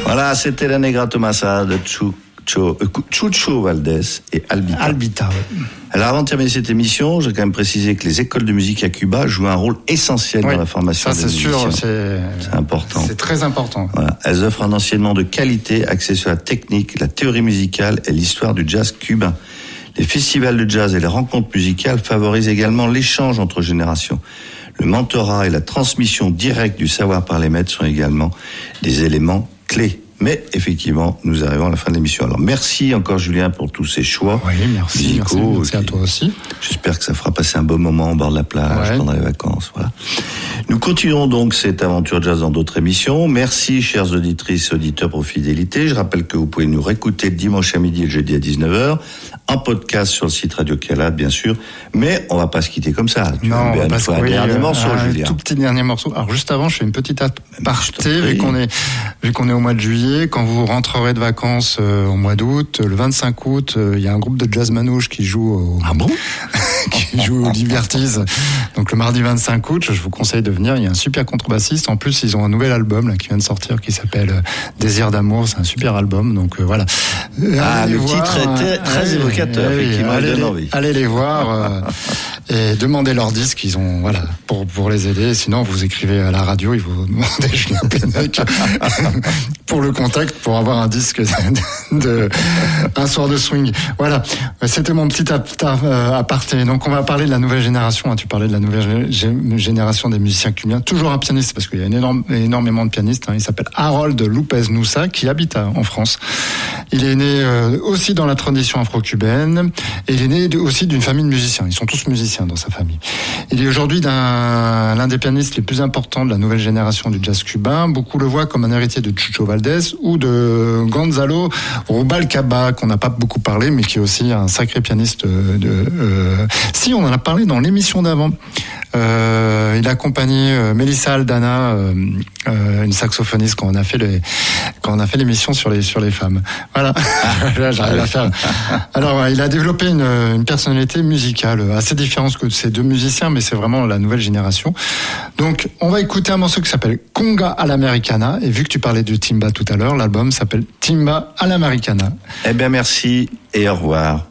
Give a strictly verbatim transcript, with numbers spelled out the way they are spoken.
Voilà, c'était la Negra Tomasa de Chucho, euh, Chucho Valdés et Albita. Albita, oui. Alors, avant de terminer cette émission, j'ai quand même précisé que les écoles de musique à Cuba jouent un rôle essentiel oui, dans la formation ça, des c'est musiciens. Sûr, c'est, c'est important. C'est très important. Voilà. Elles offrent un enseignement de qualité axé sur la technique, la théorie musicale et l'histoire du jazz cubain. Les festivals de jazz et les rencontres musicales favorisent également l'échange entre générations. Le mentorat et la transmission directe du savoir par les maîtres sont également des éléments clés. Mais effectivement, nous arrivons à la fin de l'émission. Alors merci encore Julien pour tous ces choix. Oui, merci, musicaux, merci, merci à toi aussi. J'espère que ça fera passer un beau moment au bord de la plage, ouais. pendant les vacances. Voilà. Nous continuerons donc cette aventure jazz dans d'autres émissions. Merci chères auditrices et auditeurs pour fidélité. Je rappelle que vous pouvez nous réécouter le dimanche à midi et le jeudi à dix-neuf heures, en podcast sur le site Radio Calade, bien sûr. Mais on va pas se quitter comme ça. Tu non, on va pas se quitter. Un dernier euh, morceau, un Julien. tout petit dernier morceau. Alors juste avant, je fais une petite aparté, vu qu'on est, vu qu'on est au mois de juillet. Quand vous rentrerez de vacances euh, au mois d'août, le vingt-cinq août, il euh, y a un groupe de jazz manouche qui joue au... Ah bon qui joue au Liberties. Donc le mardi vingt-cinq août, je vous conseille de venir. Il y a un super contrebassiste. En plus, ils ont un nouvel album là qui vient de sortir qui s'appelle euh, Désir d'amour. C'est un super album. Donc euh, voilà. Ah, allez le voir, titre est très allez, évocateur. Allez, effectivement, allez, donne les, envie. allez les voir euh, et demandez leur disque. Ils ont voilà pour pour les aider. Sinon, vous écrivez à la radio. Ils vous demandez Julien Pennec pour le contact pour avoir un disque de, de un soir de swing. Voilà. C'était mon petit aparté. Donc on va parler de la nouvelle génération. Tu parlais de la nouvelle génération des musiciens cubains. Toujours un pianiste parce qu'il y a une énorme, énormément de pianistes. Il s'appelle Harold López Nussa qui habite en France. Il est né aussi dans la tradition afro-cubaine et il est né aussi d'une famille de musiciens. Ils sont tous musiciens dans sa famille. Il est aujourd'hui d'un, l'un des pianistes les plus importants de la nouvelle génération du jazz cubain. Beaucoup le voient comme un héritier de Chucho Valdés ou de Gonzalo Rubalcaba qu'on n'a pas beaucoup parlé mais qui est aussi un sacré pianiste de... Euh, si, on en a parlé dans l'émission d'avant. Euh, il a accompagné euh, Melissa Aldana, euh, euh, une saxophoniste quand on a fait les, quand on a fait l'émission sur les sur les femmes. Voilà, là, j'arrive à faire. Alors, il a développé une, une personnalité musicale assez différente que ces deux musiciens, mais c'est vraiment la nouvelle génération. Donc, on va écouter un morceau qui s'appelle Conga à l'Americana. Et vu que tu parlais du timba tout à l'heure, l'album s'appelle Timba à l'Americana. Eh bien, merci et au revoir.